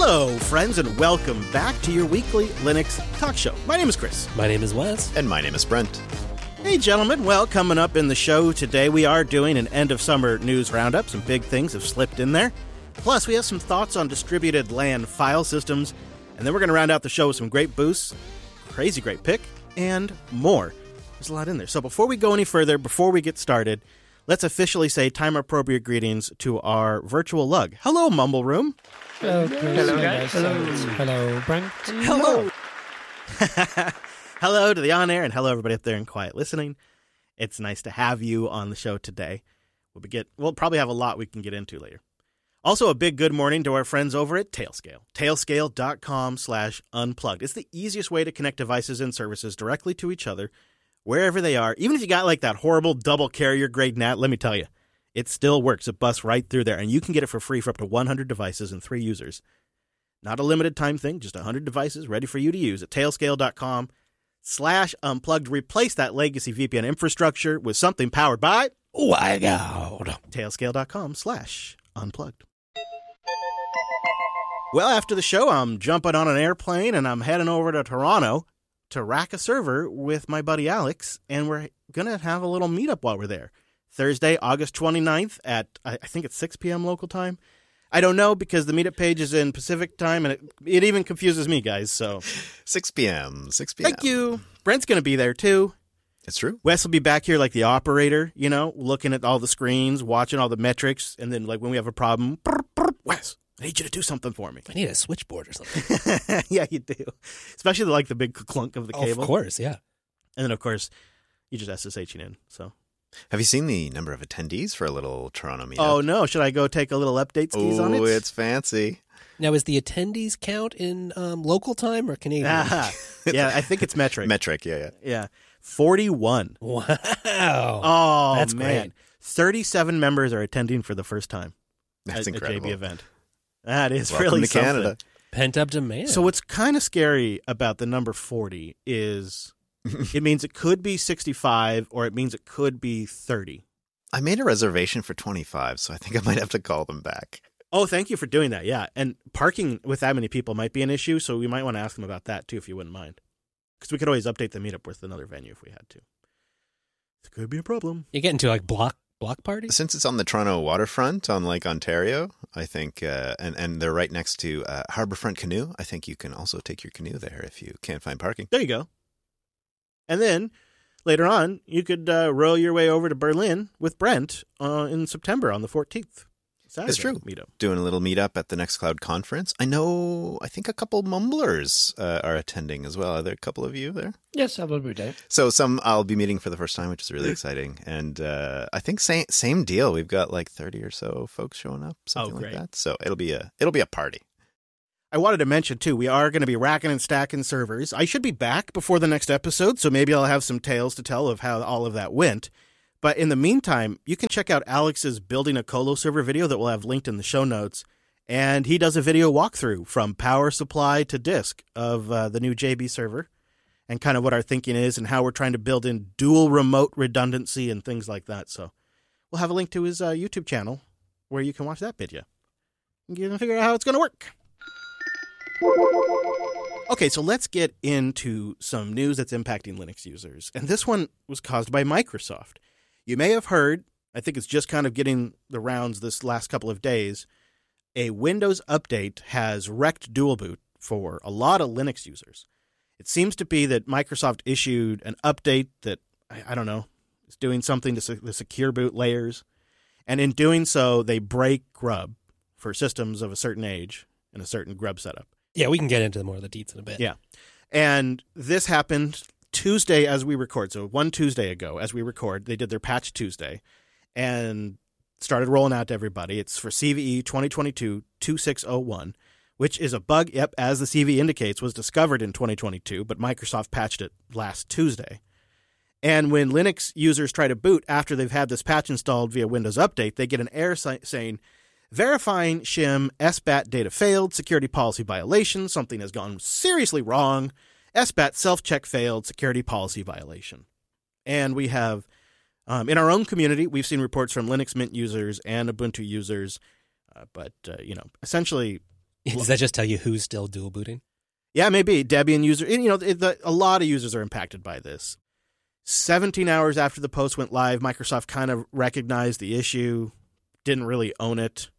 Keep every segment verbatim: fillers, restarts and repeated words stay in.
Hello, friends, and welcome back to your weekly Linux talk show. My name is Chris. My name is Wes. And my name is Brent. Hey, gentlemen. Well, coming up in the show today, we are doing an end-of-summer news roundup. Some big things have slipped in there. Plus, we have some thoughts on distributed LAN file systems. And then we're going to round out the show with some great boosts, crazy great pick, and more. There's a lot in there. So before we go any further, before we get started, let's officially say time-appropriate greetings to our virtual lug. Hello, Mumble Room. Hello, Chris. Hello, guys. Hello. Hello, Brent. Hello. Hello to the on-air, and hello, everybody up there in quiet listening. It's nice to have you on the show today. We'll, be get, we'll probably have a lot we can get into later. Also, a big good morning to our friends over at Tailscale. Tailscale.com slash unplugged. It's the easiest way to connect devices and services directly to each other, wherever they are. Even if you got like that horrible double carrier grade N A T, let me tell you, it still works. It busts right through there, and you can get it for free for up to one hundred devices and three users. Not a limited time thing, just one hundred devices ready for you to use at Tailscale.com slash unplugged. Replace that legacy V P N infrastructure with something powered by WireGuard. Tailscale.com slash unplugged. Well, after the show, I'm jumping on an airplane and I'm heading over to Toronto to rack a server with my buddy Alex, and we're going to have a little meetup while we're there. Thursday, August twenty-ninth at, I think it's six p.m. local time. I don't know because the meetup page is in Pacific time, and it, it even confuses me, guys. So six p.m., six p.m. Thank you. Brent's going to be there, too. It's true. Wes will be back here like the operator, you know, looking at all the screens, watching all the metrics, and then like when we have a problem, brr, brr, Wes, I need you to do something for me. I need a switchboard or something. Yeah, you do. Especially like the big clunk of the Oh, cable. of course, yeah. And then, of course, you just S S H in. So. Have you seen the number of attendees for a little Toronto meetup? Oh, no. Should I go take a little update skis oh, on it? Oh, it's fancy. Now, is the attendees count in um, local time or Canadian? Ah, yeah, I think it's metric. Metric, yeah, yeah. Yeah. forty-one. Wow. Oh, That's man. great. thirty-seven members are attending for the first time. That's at incredible. A J B event. That is Welcome really to something. Canada. Pent-up demand. So what's kind of scary about the number forty is it means it could be sixty-five or it means it could be thirty. I made a reservation for twenty-five, so I think I might have to call them back. Oh, thank you for doing that. Yeah. And parking with that many people might be an issue, so we might want to ask them about that too if you wouldn't mind. Because we could always update the meetup with another venue if we had to. It could be a problem. You get into like block block parties? Since it's on the Toronto waterfront on Lake Ontario, I think, uh, and, and they're right next to uh, Harbourfront Canoe, I think you can also take your canoe there if you can't find parking. There you go. And then later on, you could uh, row your way over to Berlin with Brent uh, in September on the fourteenth. Saturday It's true. Meetup. Doing a little meetup at the Nextcloud conference. I know, I think a couple mumblers uh, are attending as well. Are there a couple of you there? Yes, I will be there. So some I'll be meeting for the first time, which is really exciting. And uh, I think same same deal. We've got like thirty or so folks showing up, something Oh, like great. that. So it'll be a it'll be a party. I wanted to mention, too, we are going to be racking and stacking servers. I should be back before the next episode, so maybe I'll have some tales to tell of how all of that went. But in the meantime, you can check out Alex's Building a Colo server video that we'll have linked in the show notes. And he does a video walkthrough from power supply to disk of uh, the new J B server and kind of what our thinking is and how we're trying to build in dual remote redundancy and things like that. So we'll have a link to his uh, YouTube channel where you can watch that video and you can figure out how it's going to work. Okay, so let's get into some news that's impacting Linux users. And this one was caused by Microsoft. You may have heard, I think it's just kind of getting the rounds this last couple of days, a Windows update has wrecked dual boot for a lot of Linux users. It seems to be that Microsoft issued an update that, I, I don't know, is doing something to se- the secure boot layers. And in doing so, they break grub for systems of a certain age and a certain grub setup. Yeah, we can get into more of the deets in a bit. Yeah. And this happened Tuesday as we record. So one Tuesday ago as we record, they did their patch Tuesday and started rolling out to everybody. It's for C V E twenty twenty-two dash twenty-six oh one, which is a bug, yep, as the C V indicates, was discovered in twenty twenty-two, but Microsoft patched it last Tuesday. And when Linux users try to boot after they've had this patch installed via Windows Update, they get an error si- saying, verifying shim S B A T data failed, security policy violation, something has gone seriously wrong, S B A T self-check failed, security policy violation. And we have, um, in our own community, we've seen reports from Linux Mint users and Ubuntu users, uh, but, uh, you know, essentially Does that just tell you who's still dual booting? Yeah, maybe Debian user. You know, the, a lot of users are impacted by this. seventeen hours after the post went live, Microsoft kind of recognized the issue, didn't really own it.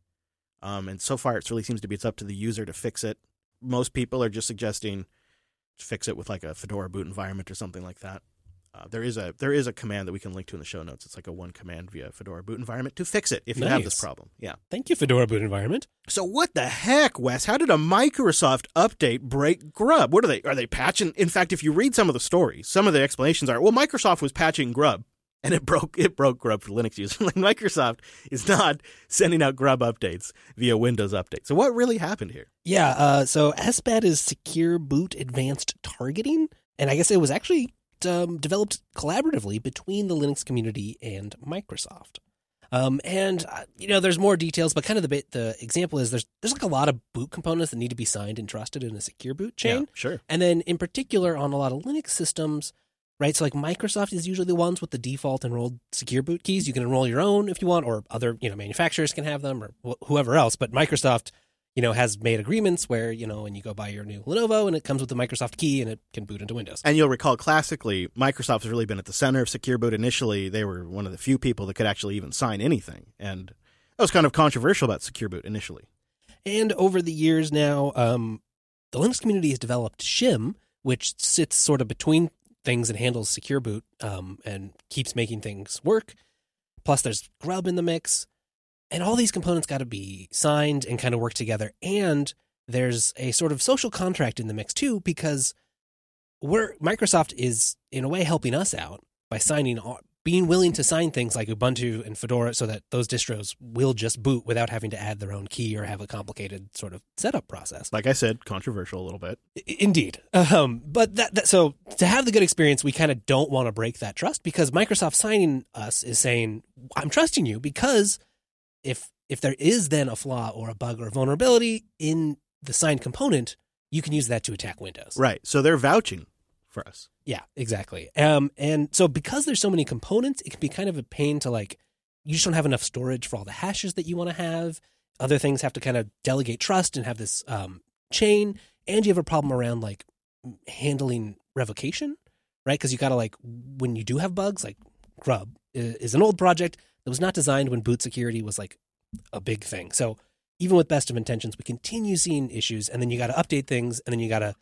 Um, and so far, it really seems to be it's up to the user to fix it. Most people are just suggesting fix it with like a Fedora boot environment or something like that. Uh, there is a there is a command that we can link to in the show notes. It's like a one command via Fedora boot environment to fix it if you Nice. have this problem. Yeah. Thank you, Fedora boot environment. So what the heck, Wes? How did a Microsoft update break Grub? What are they? Are they patching? In fact, if you read some of the stories, some of the explanations are, well, Microsoft was patching Grub, and it broke it broke Grub for Linux users. Like Microsoft is not sending out Grub updates via Windows Update. So what really happened here? Yeah, uh, so S B A T is Secure Boot Advanced Targeting, and I guess it was actually um, developed collaboratively between the Linux community and Microsoft. Um, and uh, you know, there's more details, but kind of the bit, the example is there's there's like a lot of boot components that need to be signed and trusted in a secure boot chain. Yeah, sure. And then in particular on a lot of Linux systems, right? So like Microsoft is usually the ones with the default enrolled secure boot keys. You can enroll your own if you want, or other, you know, manufacturers can have them, or wh- whoever else. But Microsoft, you know, has made agreements where, you know, when you go buy your new Lenovo and it comes with the Microsoft key and it can boot into Windows. And you'll recall classically, Microsoft has really been at the center of Secure Boot initially. They were one of the few people that could actually even sign anything. And that was kind of controversial about Secure Boot initially. And over the years now, um, the Linux community has developed Shim, which sits sort of between things and handles Secure Boot um, and keeps making things work. Plus there's Grub in the mix. And all these components got to be signed and kind of work together. And there's a sort of social contract in the mix too, because we're Microsoft is in a way helping us out by signing, being willing to sign things like Ubuntu and Fedora so that those distros will just boot without having to add their own key or have a complicated sort of setup process. Like I said, controversial a little bit. I- Indeed. Um, but that, that so to have the good experience, we kind of don't want to break that trust because Microsoft signing us is saying, I'm trusting you because If if there is then a flaw or a bug or a vulnerability in the signed component, you can use that to attack Windows. Right. So they're vouching for us. Yeah, exactly. Um, and so because there's so many components, it can be kind of a pain to like, you just don't have enough storage for all the hashes that you want to have. Other things have to kind of delegate trust and have this um, chain. And you have a problem around like handling revocation, right? Because you got to like, when you do have bugs, like Grub is, is an old project that was not designed when boot security was like a big thing. So even with best of intentions, we continue seeing issues, and then you got to update things, and then you got to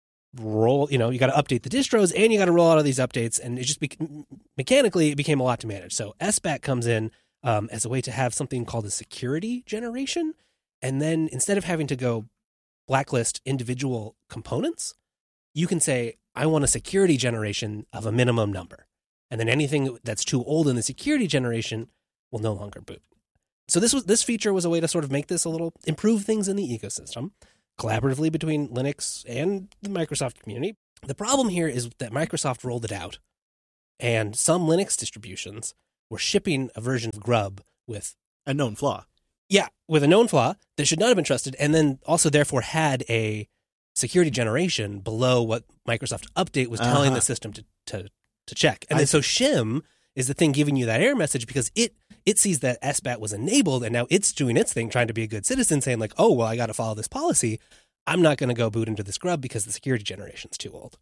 roll, you know, you got to update the distros, and you got to roll out all these updates, and it just be- mechanically it became a lot to manage. So S B A T comes in um, as a way to have something called a security generation, and then instead of having to go blacklist individual components, you can say, I want a security generation of a minimum number. And then anything that's too old in the security generation will no longer boot. So this was this feature was a way to sort of make this a little, improve things in the ecosystem, collaboratively between Linux and the Microsoft community. The problem here is that Microsoft rolled it out, and some Linux distributions were shipping a version of Grub with A known flaw. Yeah, with a known flaw that should not have been trusted, and then also therefore had a security generation below what Microsoft Update was telling Uh-huh. the system to, to to check. And then so Shim is the thing giving you that error message because it it sees that S B A T was enabled, and now it's doing its thing, trying to be a good citizen, saying like, oh, well, I got to follow this policy. I'm not going to go boot into this Grub because the security generation's too old.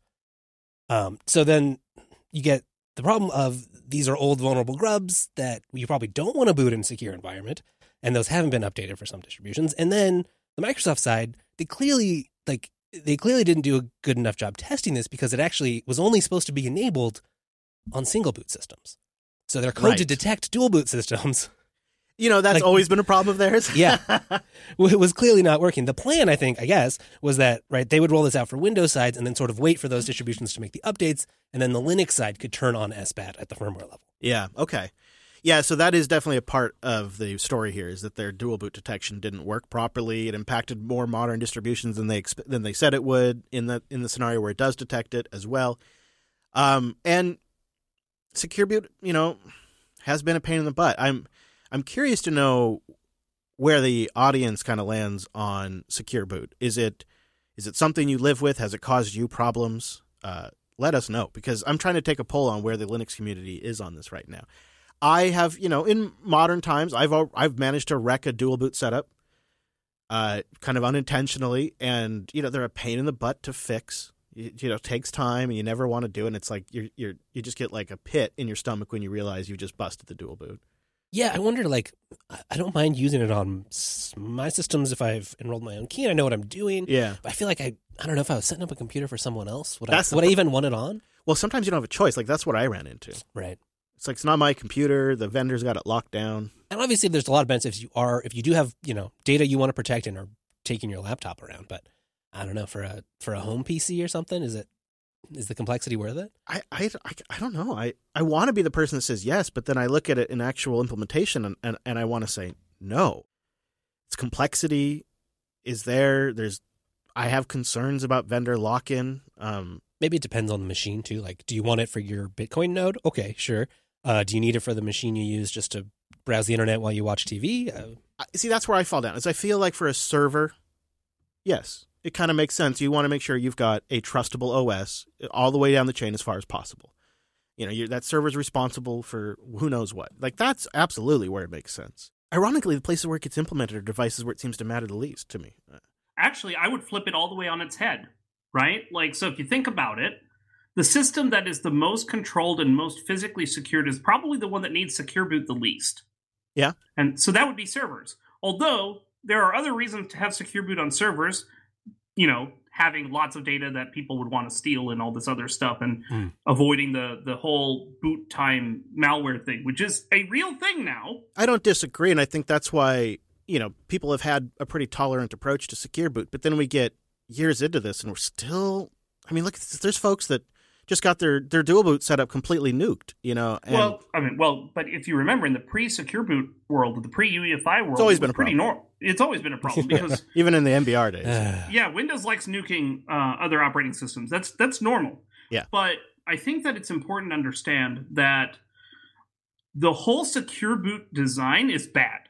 Um, so then you get the problem of these are old vulnerable Grubs that you probably don't want to boot in a secure environment, and those haven't been updated for some distributions. And then the Microsoft side, they clearly like they clearly didn't do a good enough job testing this because it actually was only supposed to be enabled on single boot systems. So their code Right. to detect dual boot systems, You know, that's Like- always been a problem of theirs. yeah, it was clearly not working. The plan, I think, I guess, was that right they would roll this out for Windows sides and then sort of wait for those distributions to make the updates, and then the Linux side could turn on S B A T at the firmware level. Yeah, okay. Yeah, so that is definitely a part of the story here, is that their dual boot detection didn't work properly. It impacted more modern distributions than they exp- than they said it would in the in the scenario where it does detect it as well. Um, and Secure Boot, you know, has been a pain in the butt. I'm I'm curious to know where the audience kind of lands on Secure Boot. Is it is it something you live with? Has it caused you problems? Uh, let us know, because I'm trying to take a poll on where the Linux community is on this right now. I have, you know, in modern times, I've al- I've managed to wreck a dual boot setup. Uh, kind of unintentionally, and you know they're a pain in the butt to fix. You, you know, it takes time, and you never want to do it. And it's like you're you're you just get like a pit in your stomach when you realize you just busted the dual boot. Yeah, I wonder, like, I don't mind using it on my systems if I've enrolled my own key and I know what I'm doing. Yeah. But I feel like I, I don't know if I was setting up a computer for someone else. Would, That's I, would I even want it on? Well, sometimes you don't have a choice. Like, that's what I ran into. Right. It's like, it's not my computer. The vendor's got it locked down. And obviously there's a lot of benefits if you are, if you do have, you know, data you want to protect and are taking your laptop around. But I don't know, for a for a home P C or something, is it, is the complexity worth it? I, I, I, I don't know. I, I want to be the person that says yes, but then I look at it in actual implementation and, and, and I want to say no. It's complexity is there. There's, I have concerns about vendor lock-in. Um, Maybe it depends on the machine too. Like, do you want it for your Bitcoin node? Okay, sure. Uh, do you need it for the machine you use just to browse the internet while you watch T V? Uh, see, that's where I fall down. Is I feel like for a server, yes, it kind of makes sense. You want to make sure you've got a trustable O S all the way down the chain as far as possible. You know, you're, that server's responsible for who knows what. Like, that's absolutely where it makes sense. Ironically, the places where it gets implemented are devices where it seems to matter the least to me. Actually, I would flip it all the way on its head, right? Like, so if you think about it, the system that is the most controlled and most physically secured is probably the one that needs Secure Boot the least. Yeah. And so that would be servers. Although there are other reasons to have Secure Boot on servers, you know, having lots of data that people would want to steal and all this other stuff, and mm. avoiding the, the whole boot time malware thing, which is a real thing now. I don't disagree, and I think that's why, you know, people have had a pretty tolerant approach to Secure Boot, but then we get years into this and we're still, I mean, look, there's folks that just got their, their dual boot set up completely nuked, you know. And well, I mean, well, but if you remember, in the pre-Secure Boot world, the pre-U E F I world, it's always it been a pretty normal. It's always been a problem because even in the M B R days, yeah, Windows likes nuking uh, other operating systems. That's that's normal. Yeah, but I think that it's important to understand that the whole Secure Boot design is bad.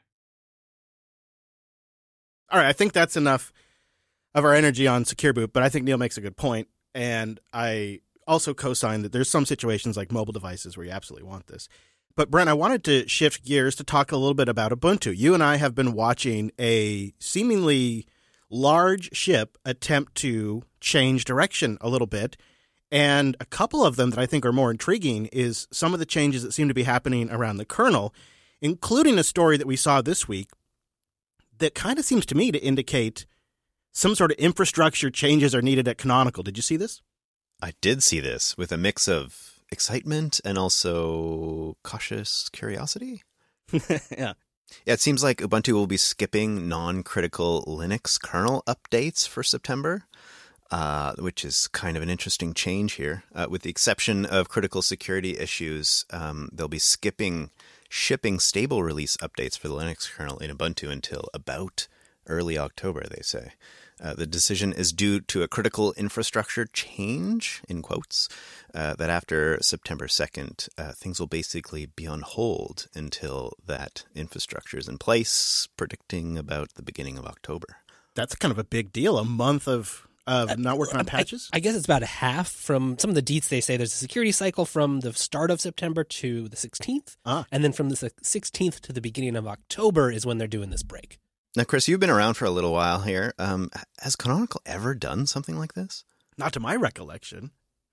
All right, I think that's enough of our energy on Secure Boot, but I think Neil makes a good point, and I also co-sign that there's some situations like mobile devices where you absolutely want this. But Brent, I wanted to shift gears to talk a little bit about Ubuntu. You and I have been watching a seemingly large ship attempt to change direction a little bit, and a couple of them that I think are more intriguing is some of the changes that seem to be happening around the kernel, including a story that we saw this week that kind of seems to me to indicate some sort of infrastructure changes are needed at Canonical. Did you see this? I did see this with a mix of excitement and also cautious curiosity. yeah. Yeah, it seems like Ubuntu will be skipping non-critical Linux kernel updates for September, uh, which is kind of an interesting change here. Uh, with the exception of critical security issues, um, they'll be skipping shipping stable release updates for the Linux kernel in Ubuntu until about early October, they say. Uh, the decision is due to a critical infrastructure change, in quotes, uh, that after September second, uh, things will basically be on hold until that infrastructure is in place, predicting about the beginning of October. That's kind of a big deal, a month of, of not working on patches? I, I guess it's about a half from some of the deets. They say there's a security cycle from the start of September to the sixteenth, ah. and then from the sixteenth to the beginning of October is when they're doing this break. Now, Chris, you've been around for a little while here. Um, has Canonical ever done something like this? Not to my recollection.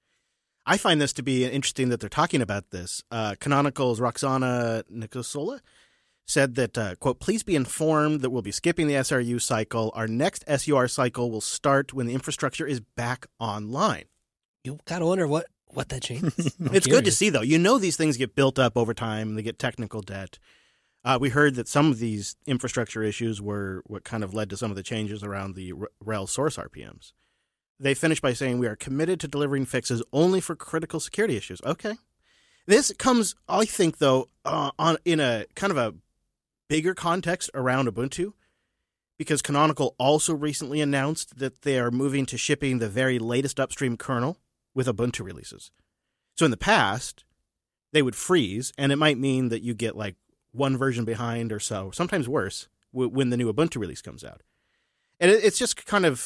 I find this to be interesting that they're talking about this. Uh, Canonical's Roxana Nicosola said that, uh, quote, please be informed that we'll be skipping the S R U cycle. Our next S U R cycle will start when the infrastructure is back online. You got to wonder what, what that changes. It's curious. good to see, though. You know these things get built up over time. They get technical debt. Uh, we heard that some of these infrastructure issues were what kind of led to some of the changes around the R H E L source R P Ms. They finished by saying, we are committed to delivering fixes only for critical security issues. Okay. This comes, I think, though, uh, on in a kind of a bigger context around Ubuntu, because Canonical also recently announced that they are moving to shipping the very latest upstream kernel with Ubuntu releases. So in the past, they would freeze, and it might mean that you get like one version behind or so, sometimes worse, w- when the new Ubuntu release comes out. And it, it's just kind of,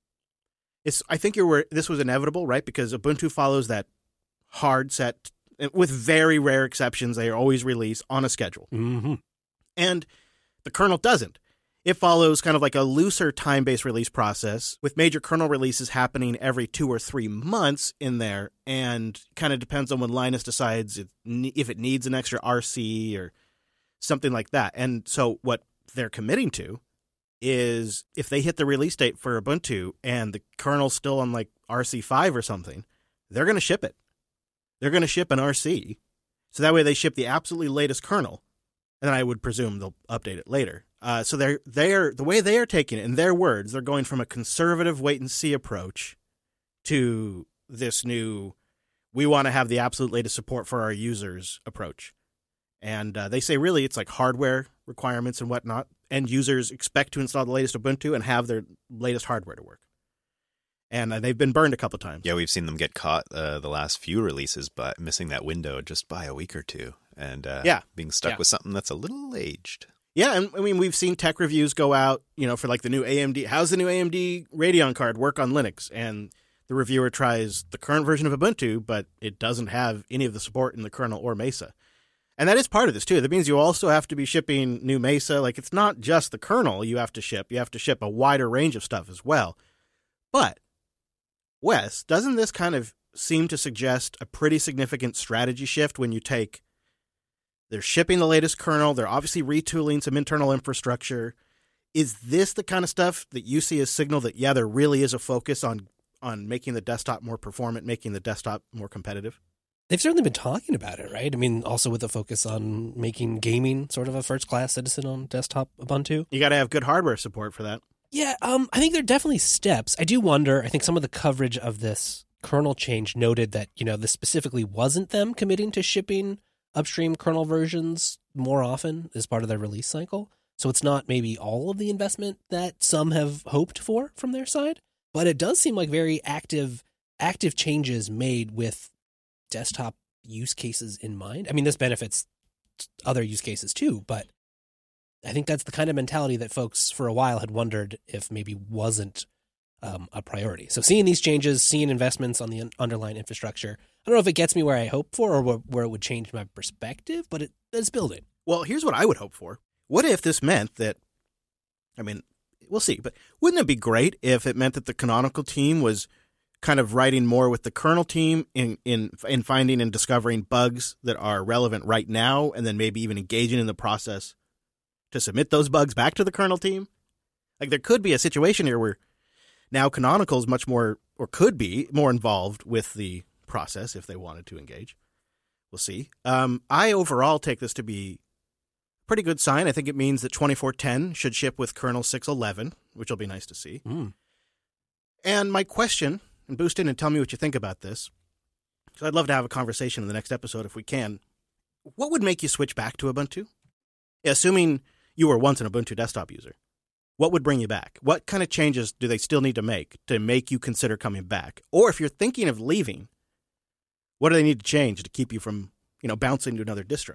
it's. I think you're, this was inevitable, right? Because Ubuntu follows that hard set, with very rare exceptions, they are always released on a schedule. Mm-hmm. And the kernel doesn't. It follows kind of like a looser time-based release process with major kernel releases happening every two or three months in there, and kind of depends on when Linus decides if, if it needs an extra R C or something like that. And so what they're committing to is if they hit the release date for Ubuntu and the kernel's still on like R C five or something, they're going to ship it. They're going to ship an R C. So that way they ship the absolutely latest kernel, and then I would presume they'll update it later. Uh, so they're they're the way they are taking it, in their words, they're going from a conservative wait and see approach to this new, we want to have the absolute latest support for our users approach. And uh, they say really it's like hardware requirements and whatnot. End users expect to install the latest Ubuntu and have their latest hardware to work. And uh, they've been burned a couple times. Yeah, we've seen them get caught uh, the last few releases, but missing that window just by a week or two, and uh, yeah. being stuck yeah. with something that's a little aged. Yeah, and I mean, we've seen tech reviews go out, you know, for like the new A M D. How's the new A M D Radeon card work on Linux? And the reviewer tries the current version of Ubuntu, but it doesn't have any of the support in the kernel or Mesa. And that is part of this, too. That means you also have to be shipping new Mesa. Like, it's not just the kernel you have to ship. You have to ship a wider range of stuff as well. But, Wes, doesn't this kind of seem to suggest a pretty significant strategy shift when you take... They're shipping the latest kernel. They're obviously retooling some internal infrastructure. Is this the kind of stuff that you see as signal that, yeah, there really is a focus on on making the desktop more performant, making the desktop more competitive? They've certainly been talking about it, right? I mean, also with the focus on making gaming sort of a first-class citizen on desktop Ubuntu. You got to have good hardware support for that. Yeah, um, I think there are definitely steps. I do wonder, I think some of the coverage of this kernel change noted that, you know, this specifically wasn't them committing to shipping upstream kernel versions more often as part of their release cycle. So it's not maybe all of the investment that some have hoped for from their side, but it does seem like very active, active changes made with desktop use cases in mind. I mean, this benefits other use cases too, but I think that's the kind of mentality that folks for a while had wondered if maybe wasn't um, a priority. So seeing these changes, seeing investments on the underlying infrastructure, I don't know if it gets me where I hope for or where it would change my perspective, but it, it's building. Well, here's what I would hope for. What if this meant that, I mean, we'll see, but wouldn't it be great if it meant that the Canonical team was kind of writing more with the kernel team in, in, in finding and discovering bugs that are relevant right now, and then maybe even engaging in the process to submit those bugs back to the kernel team? Like, there could be a situation here where now Canonical is much more, or could be more involved with the process if they wanted to engage. We'll see. Um, I overall take this to be a pretty good sign. I think it means that twenty-four ten should ship with kernel six eleven, which will be nice to see. Mm. And my question, and boost in and tell me what you think about this, because I'd love to have a conversation in the next episode if we can. What would make you switch back to Ubuntu? Assuming you were once an Ubuntu desktop user. What would bring you back? What kind of changes do they still need to make to make you consider coming back? Or if you're thinking of leaving, what do they need to change to keep you from, you know, bouncing to another distro?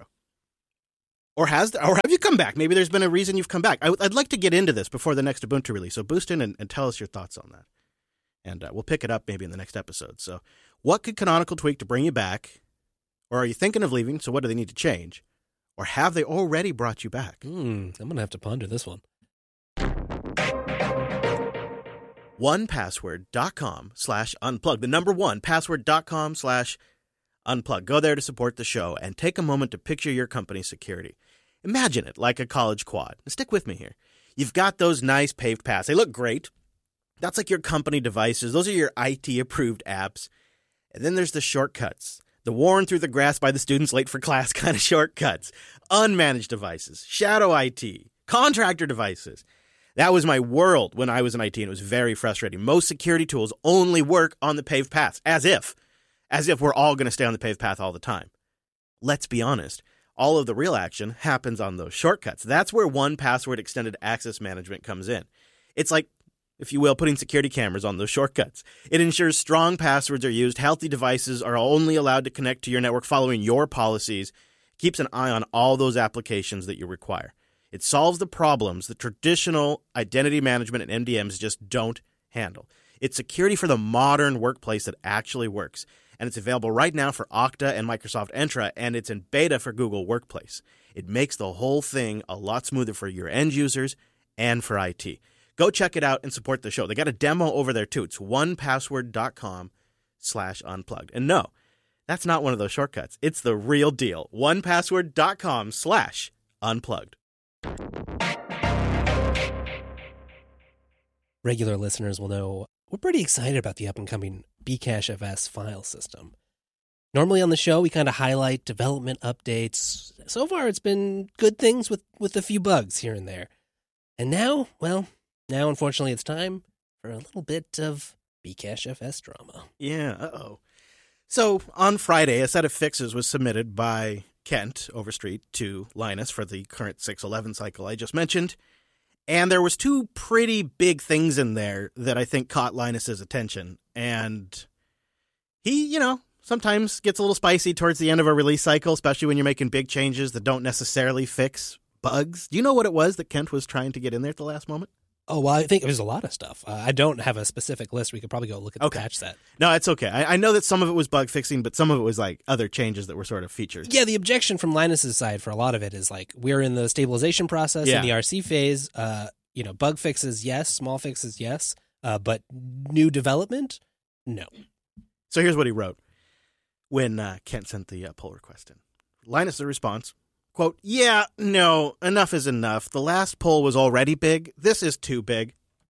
Or has or have you come back? Maybe there's been a reason you've come back. I, I'd like to get into this before the next Ubuntu release. So boost in and, and tell us your thoughts on that. And uh, we'll pick it up maybe in the next episode. So what could Canonical tweak to bring you back? Or are you thinking of leaving? So what do they need to change? Or have they already brought you back? Mm, I'm going to have to ponder this one. one password dot com slash unplug. The number one, password dot com slash unplug. Go there to support the show and take a moment to picture your company's security. Imagine it like a college quad. Stick with me here. You've got those nice paved paths. They look great. That's like your company devices. Those are your I T-approved apps. And then there's the shortcuts. The worn through the grass by the students late for class kind of shortcuts. Unmanaged devices. Shadow I T. Contractor devices. That was my world when I was in I T, and it was very frustrating. Most security tools only work on the paved paths, as if. As if we're all going to stay on the paved path all the time. Let's be honest. All of the real action happens on those shortcuts. That's where one password extended access management comes in. It's like, if you will, putting security cameras on those shortcuts. It ensures strong passwords are used, healthy devices are only allowed to connect to your network following your policies, keeps an eye on all those applications that you require. It solves the problems that traditional identity management and M D Ms just don't handle. It's security for the modern workplace that actually works. And it's available right now for Okta and Microsoft Entra, and it's in beta for Google Workplace. It makes the whole thing a lot smoother for your end users and for I T. Go check it out and support the show. They got a demo over there, too. It's one password dot com slash unplugged. And no, that's not one of those shortcuts. It's the real deal. one password dot com slash unplugged. Regular listeners will know we're pretty excited about the up-and-coming Bcache file system. Normally on the show, we kind of highlight development updates. So far, it's been good things with, with a few bugs here and there. And now, well, now unfortunately it's time for a little bit of Bcache drama. Yeah, uh-oh. So on Friday, a set of fixes was submitted by Kent Overstreet to Linus for the current six eleven cycle I just mentioned. And there was two pretty big things in there that I think caught Linus's attention. And he, you know, sometimes gets a little spicy towards the end of a release cycle, especially when you're making big changes that don't necessarily fix bugs. Do you know what it was that Kent was trying to get in there at the last moment? Oh, well, I think it was a lot of stuff. Uh, I don't have a specific list. We could probably go look at the Okay. patch set. No, it's okay. I, I know that some of it was bug fixing, but some of it was like other changes that were sort of featured. Yeah, the objection from Linus's side for a lot of it is like we're in the stabilization process Yeah. in the R C phase. Uh, you know, bug fixes, yes. Small fixes, yes. Uh, but new development, no. So here's what he wrote when uh, Kent sent the uh, pull request in. Linus' response, quote, "Yeah, no, enough is enough. The last pull was already big. This is too big.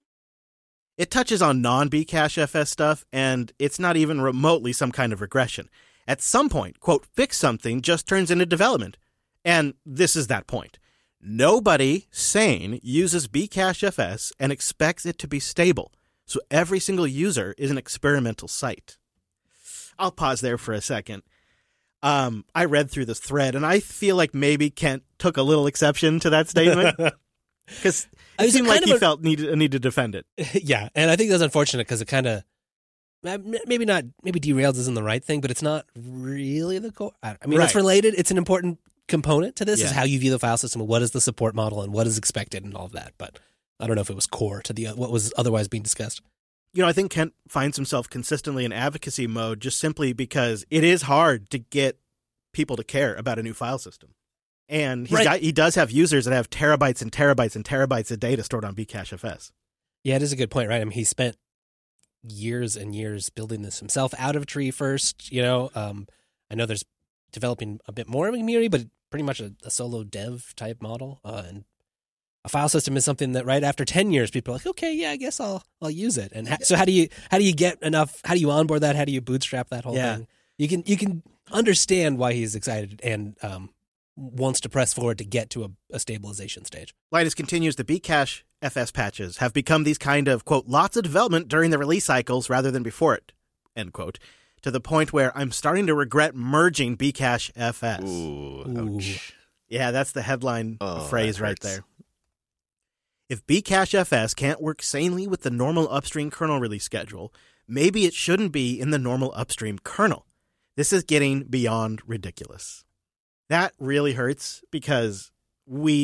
It touches on non-Bcache stuff, and it's not even remotely some kind of regression. At some point, quote, fix something just turns into development. And this is that point. Nobody sane uses Bcache and expects it to be stable. So every single user is an experimental site." I'll pause there for a second. Um, I read through this thread, and I feel like maybe Kent took a little exception to that statement because it was seemed kind like of he a- felt need a need to defend it. Yeah, and I think that's unfortunate because it kind of maybe not maybe derailed isn't the right thing, but it's not really the core. I I mean, it's Right. related. It's an important component to this is Yeah. how you view the file system, and what is the support model, and what is expected, and all of that. But I don't know if it was core to the what was otherwise being discussed. You know, I think Kent finds himself consistently in advocacy mode just simply because it is hard to get people to care about a new file system. And he's Right. got, he does have users that have terabytes and terabytes and terabytes of data stored on Bcache. Yeah, it is a good point, right? I mean, he spent years and years building this himself out of Tree first. You know, um, I know there's developing a bit more of a community, but pretty much a, a solo dev type model. Uh, and a file system is something that right after ten years, people are like, okay, yeah, I guess I'll I'll use it. And ha- so how do you how do you get enough? How do you onboard that? How do you bootstrap that whole Yeah. thing? You can you can understand why he's excited and um, wants to press forward to get to a, a stabilization stage. Linus continues, the Bcache F S patches have become these kind of, quote, lots of development during the release cycles rather than before it, end quote, to the point where I'm starting to regret merging Bcache F S. Ooh, Ooh. ouch. Yeah, that's the headline Oh, phrase that right hurts. there. If Bcache F S can't work sanely with the normal upstream kernel release schedule, maybe it shouldn't be in the normal upstream kernel. This is getting beyond ridiculous. That really hurts because we